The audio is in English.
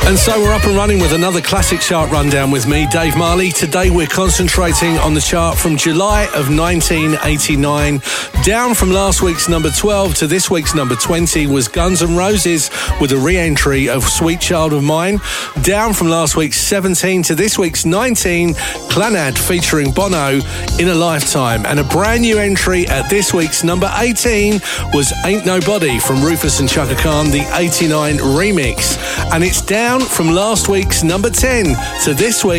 And so we're up and running with another classic chart rundown with me, Dave Marley. Today we're concentrating on the chart from July of 1989. Down from last week's number 12 to this week's number 20 was Guns N' Roses with a re-entry of Sweet Child of Mine. Down from last week's 17 to this week's 19, Clannad featuring Bono, In a Lifetime. And a brand new entry at this week's number 18 was Ain't Nobody from Rufus and Chaka Khan, the 89 remix. And it's down from last week's number 10 to this week